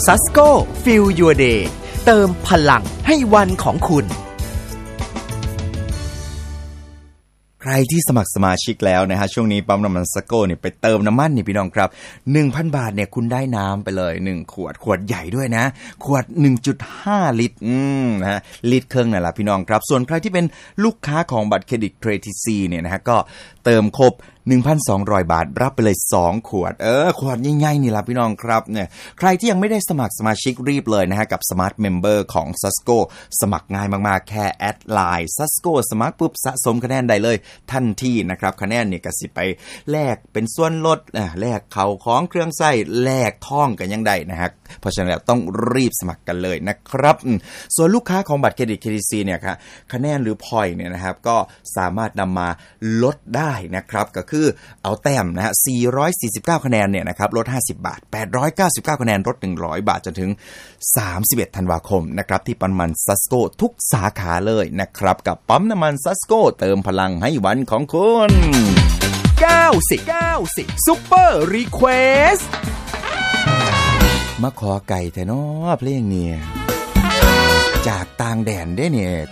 Sasko Feel Your Day เติมพลังให้วันของคุณใครที่สมัครสมาชิกแล้วนะฮะช่วงนี้ปั๊มน้ำมันซัสโก้เนี่ยไปเติมน้ำมันนี่พี่น้องครับ 1,000 บาทเนี่ยคุณได้น้ำไปเลย1ขวดใหญ่ด้วยนะขวด 1.5 ลิตรนะฮะลิตรครึ่งนั่นแหละพี่น้องครับส่วนใครที่เป็นลูกค้าของบัตรเครดิต KTC เนี่ยนะฮะก็เติมครบ 1,200 บาทรับไปเลย2ขวดขวดใหญ่ๆนี่ล่ะพี่น้องครับเนี่ยใครที่ยังไม่ได้สมัครสมาชิกรีบเลยนะฮะกับ Smart Member ของ Sasko สมัครง่ายมากๆแค่แอดไลน์ Sasko สมัครปุ๊บสะสมคะแนนได้เลยทันทีนะครับคะแนนเนี่ยก็สิไปแลกเป็นส่วนลดแลกเข้าของเครื่องใช้แลกทองกันยังได้นะฮะเพราะฉะนั้นแล้วต้องรีบสมัครกันเลยนะครับส่วนลูกค้าของบัตรเครดิต KTC เนี่ยครับคะแนนหรือ point เนี่ยนะครับก็สามารถนำมาลดได้นะครับก็คือเอาแต้มนะฮะ449คะแนนเนี่ยนะครับลด50บาท899คะแนนลด100บาทจนถึง31ธันวาคมนะครับที่ปั๊มน้ำมัน Sasko ทุกสาขาเลยนะครับกับปั๊มน้ำมัน Sasko เติมพลังให้วันของคุณ 90 Super Request มาขอไก่แท้น้อเพลงเนี่ยจากต่างแดนได้เนี่ย